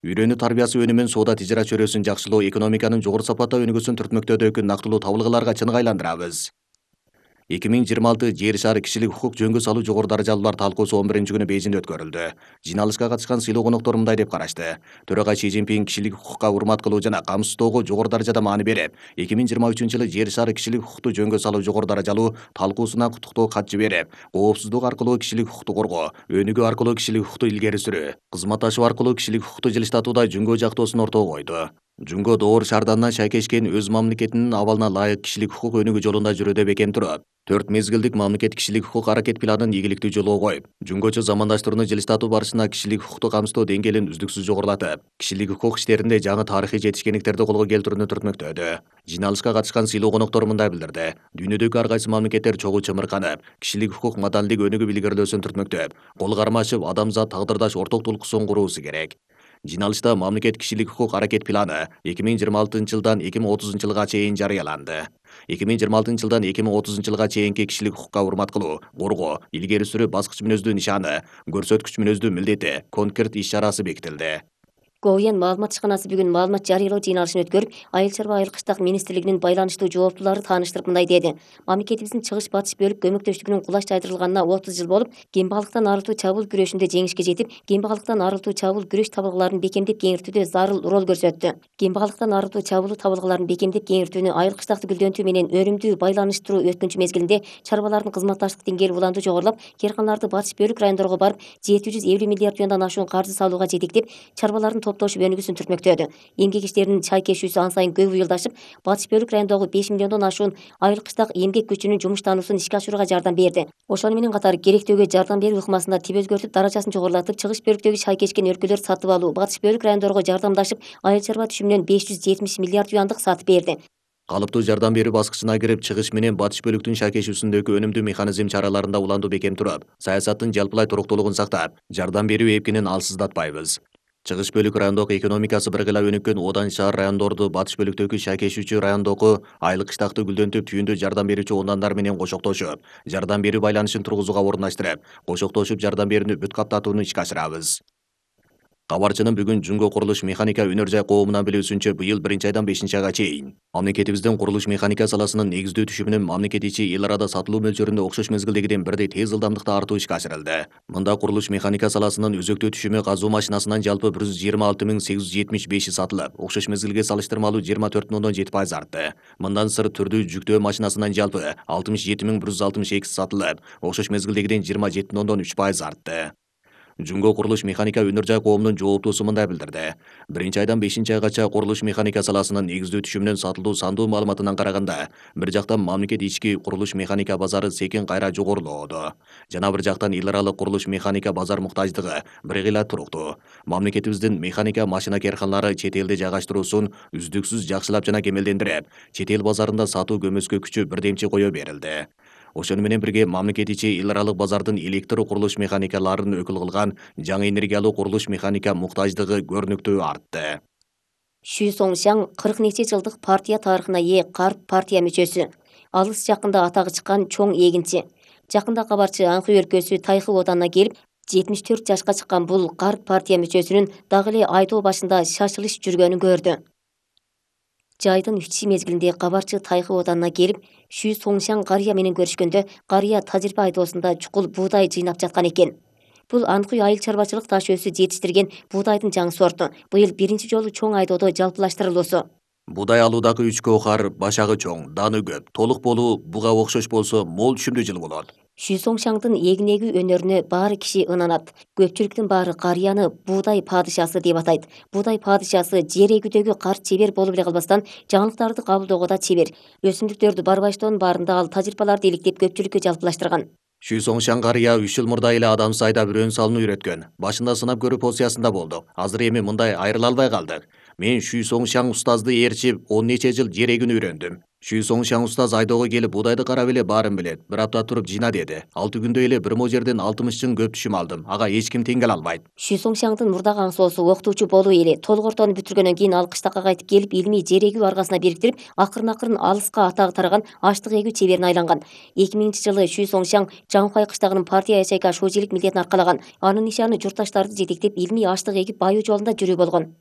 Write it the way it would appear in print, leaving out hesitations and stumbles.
Үйрөнүү тарбиясы өнүмүн соода тижарат чөйрөсүн жакшылоо экономиканын жогору сапаттап өнүгүүсүн түртмөктөөдөгү нактылуу табылгаларга чыныгы айландырабыз. 2026 жер шары кишилик укук жөнгө салуу жогору даражалуулар талкуусу 11 күнү Бейжиңде өткөрүлдү. Жиналышка катышкан сыйлуу коноктор мындай деп карашты. Төрага Си Цзиньпин кишилик укукка урмат кылуу жана камсыздоого жогору даражада маани берип, 2023-жылы жер шары кишилик укукту жөнгө салуу жогору даражалуу талкуусуна куттуктоо кат жиберип, коопсуздук аркылуу кишилик укукту коргоо, өнүгүү аркылуу кишилик укукту илгери сүрүү, кызматташуу аркылуу кишилик укукту жылыштатууда жөнгө жактоосун ортого койду. Жунго доор шаарданына шайкешкен өз мамлекетинин абалына ылайык кишилик укук өнүгүү жолунда жүрүүдө бекем туруп, 4 мезгилдик мамлекет кишилик укук аракет планын ийгиликтүү жолго коюп, жөнгөчө замандаштырууну жылыштатуу барышында кишилик укукту камсыздоо деңгээлин үздүксүз жогорулатып, кишилик укук иштеринде жаңы тарыхый жетишкендиктерди колго келтирүүнү түртмөктөөдү. Жиналышка катышкан сыйлуу коноктор мындай билдирди. Дүйнөдөгү ар кайсы мамлекеттер чогуу чымырканып, кишилик укук маданилик өнүгүп илгерилөөсүн түртмөктөп, кол кармашып, адамзат тагдырдаш орток тулкуусун куруусу керек. Жиналышта мамлекет кишилик укук аракет планы 2026-жылдан 2030-жылга чейин жарыяланды. 2026-жылдан 2030-жылга чейинки кишилик укукка урмат кылуу, коргоо, илгери сүрүү баскыч мүнөздүү нишаны, көрсөткүч мүнөздүү милдети, конкрет иш-чарасы бекитилди. ГОВУЯН маалымат ишканасы бүгүн маалымат жарыялоо жыйналышын өткөрүп, Айыл чарба айыл кыштак министрлигинин байланыштуу жооптуулары тааныштырып мындай деди. Мамлекетибиздин чыгыш батыш бөлүк көмөктөштүгүнүн кулаш жайдырылганына 30 жыл болуп, кембагалыктан арылтуу чабуул күрөшүндө жеңишке жетип, кембагалыктан арылтуу чабуул күрөш табылгаларын бекемдеп кеңиртүүдө зарыл роль көрсөттү. Кембагалыктан арылтуу чабуул табылгаларын бекемдеп кеңиртүүнү айыл кыштакты гүлдөнтүү менен өнүмдүү байланыштыруу өткүнчү мезгилинде чарбалардын кызматташтык деңгээли уланды жогорулап, керканларды батыш бөлүк райондорго барып 750 миллиард юандан ашуун каржы салууга жетектеп, чарбалардын топтошуп өнүгүүсүн түртмөктөөдү. Эмгек иштеринин чайкешүүсү ан сайын көп уюлдашып, батыш бөлүк райондогу 5 миллиондон ашуун айыл кыштак эмгек күчүнүн жумуштануусун ишке ашырууга жардам берди. Ошону менен катар керектөөгө жардам берүү ыкмасында тип өзгөртүп, даражасын жогорулатып, чыгыш бөлүктөгү шайкешкен өлкөлөрдү сатып алуу, батыш бөлүк райондорго жардамдашып, айыл чарба түшүмүнөн 570 миллиард юандык сатып берди. Калыптуу жардам берүү баскычына кирип, чыгыш менен батыш бөлүктүн шайкешүүсүндөгү өнүмдүү механизм чараларында уланду бекем туруп, саясаттын жалпылай туруктуулугун сактап, жардам берүү эпкинин алсыздатпайбыз. Чыгыш бөлүк райондогу экономикасы бир кыйла өнүккөн Одан шаар райондорду батыш бөлүктөгү шайкешүүчү райондогу айыл кыштакты гүлдөнтүп, түйүндө жардам берүүчү оондандар менен кошоктошуп, жардам берүү байланышын тургузууга орундаштырып, кошоктошуп жардам берүүнү бүт каптатууну ишке ашырабыз. Кабарчынын бүгүн Жунго курулуш механика өнөр жай коомунан билүүсүнчө, быйыл 1-айдан 5-айга чейин мамлекетибиздин курулуш механика саласынын негиздүү түшүмүнүн мамлекет ичи эл арада сатылуу мөлчөрүндө окшош мезгилдегиден бирдей тез ылдамдыкта артуу ишке ашырылды. Мында курулуш механика саласынын өзөктүү түшүмү казуу машинасынан жалпы 126.875 сатылып, окшош мезгилге салыштырмалуу 24,7% артты. Мындан сыр түрдүү жүктөө машинасынан жалпы 67.162 сатылып, окшош мезгилдегиден 27,3% артты. Жунго курулуш механика өнөр жай коомунун жооптуусу мындай билдирди. 1-айдан 5-айгача курулуш механика саласынын негиздүү түшүмүнүн сатылуу сандуу маалыматынан караганда, бир жактан мамлекет ички курулуш механика базары секин кайра жогорулоодо. Жана бир жактан эл аралык курулуш механика базар муктаждыгы бир кыйла туруктуу. Мамлекетибиздин механика машина керканлары чет элде жайгаштыруусун үздүксүз жакшылап жана кемелдендирип, чет эл базарында сатуу көмөскө күчү бирдемчи кое берилди. Ошону менен бирге мамлекет ичи эл аралык базардын электр курулуш механикаларын өкүл кылган жаңы энергиялуу курулуш механика муктаждыгы көрүнүктүү артты. Xu Songxiang 40 нече жылдык партия тарыхына ээ карп партия мүчөсү. Алыс жакында атагы чыккан чоң эгинчи. Жакында кабарчы Анхүй өлкөсү Тайхы оданына келип, 74 жашка чыккан бул карп партия мүчөсүнүн дагы эле айдоо башында шашылыш жүргөнүн көрдү. Жайдын үчи мезгилинде кабарчы Тайхы оданына келип, Xu Songxiang карыя менен көрүшкөндө, карыя тажрыйба айдоосунда чукул буудай жыйнап жаткан экен. Бул Анхүй айыл чарбачылык таш өсү жетиштирген буудайдын жаңы сорту. Быйыл биринчи жолу чоң айдоодо жалпылаштырылуусу. Будай алуудагы үчкө охар, башагы чоң, даны көп, толук болуу буга окшош болсо мол түшүмдүү жыл болот. Xu Songxiangдын эгин эгүү өнөрүнө баары киши ынанат. Көпчүлүктүн баары карыяны буудай падышасы деп атайт. Буудай падышасы жер эгүүдөгү карт чебер болуп эле калбастан, жаңылыктарды кабылдоого да чебер. Өсүмдүктөрдү барбаштоонун баарында ал тажрыйбаларды иликтеп көпчүлүккө жалпылаштырган. Xu Songxiang карыя 3 жыл мурда эле адам сайдап үрөөн салууну үйрөткөн. Башында сынап көрүп опциясында болдук. Азыр эми мындай айрыла албай калдык. Мен Xu Songxiang устазды ээрчип 10 нече жыл жер эгүүнү үйрөндүм. Шүй Соңшаң устаз айдоого келипуудайды карап эле баарын билет. Бир апта туруп жыйна деди. 6 күндө эле бир жерден 60 чың көп түшүм алдым. Ага эч ким тең келе албайт. Шүй Соңшаңдын мурдагы аңсоосу окутуучу болуу эле. Толук ортону бүтүргөндөн кийин ал кыштакка кайтып келип, илмий жерегүү аргасына бириктирип, акырын алыска атагы тараган аштык эгүү чеберине айланган. 2000 жылы Шүй Соңшаң Жаңкай кыштагынын партия ячейка шоужилик милдетин аркалаган. Анын нишаны журтташтарды жетектеп, илмий аштык эгип, баюу жолунда жүрүү болгон.